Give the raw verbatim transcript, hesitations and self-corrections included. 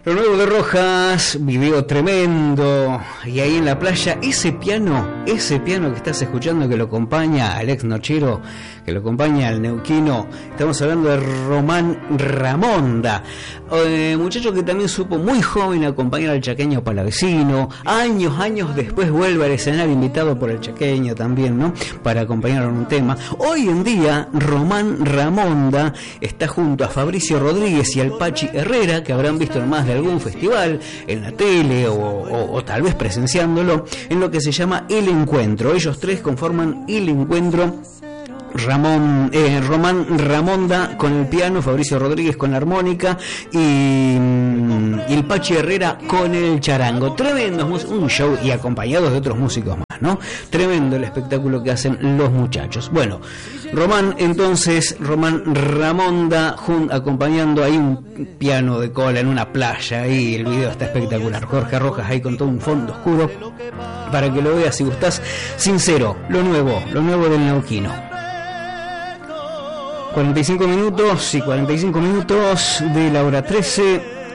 Lo nuevo de Rojas, video tremendo. Y ahí en la playa, ese piano, ese piano que estás escuchando que lo acompaña al ex nochero, que lo acompaña al neuquino. Estamos hablando de Román Ramonda, eh, muchacho que también supo muy joven acompañar al chaqueño palavecino. Años, años después vuelve al escenario invitado por el chaqueño también, ¿no? Para acompañar en un tema. Hoy en día, Román Ramonda está junto a Fabricio Rodríguez y al Pachi Herrera, que habrán visto en más de algún festival, en la tele o, o, o tal vez presenciándolo, en lo que se llama El Encuentro. Ellos tres conforman El Encuentro. Ramón, eh, Román Ramonda con el piano, Fabricio Rodríguez con la armónica y, y el Pachi Herrera con el charango. Tremendo, un show y acompañados de otros músicos más, ¿no? Tremendo el espectáculo que hacen los muchachos. Bueno, Román, entonces, Román Ramonda jun, acompañando ahí un piano de cola en una playa, y el video está espectacular. Jorge Rojas ahí con todo un fondo oscuro para que lo veas si gustás. Sincero, lo nuevo, lo nuevo del neuquino. cuarenta y cinco minutos y cuarenta y cinco minutos de la hora trece.